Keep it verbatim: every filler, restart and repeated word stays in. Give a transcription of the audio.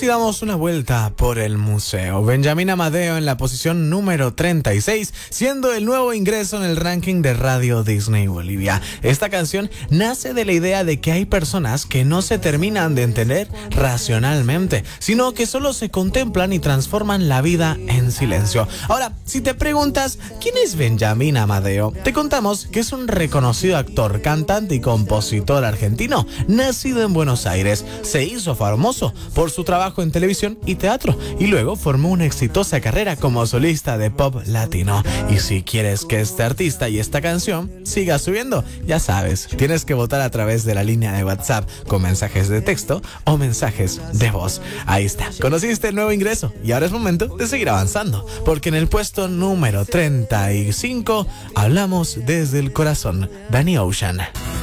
y damos una vuelta por el museo. Benjamín Amadeo en la posición número treinta y seis, siendo el nuevo ingreso en el ranking de Radio Disney Bolivia. Esta canción nace de la idea de que hay personas que no se terminan de entender racionalmente, sino que solo se contemplan y transforman la vida en silencio. Ahora, si te preguntas, ¿quién es Benjamín Amadeo? Te contamos que es un reconocido actor, cantante y compositor argentino, nacido en Buenos Aires. Se hizo famoso por su trabajo en televisión y teatro y luego formó una exitosa carrera como solista de pop latino. Y si quieres que este artista y esta canción siga subiendo, ya sabes, tienes que votar a través de la línea de WhatsApp con mensajes de texto o mensajes de voz. Ahí está, conociste el nuevo ingreso y ahora es momento de seguir avanzando, porque en el puesto número treinta y cinco hablamos desde el corazón, Danny Ocean.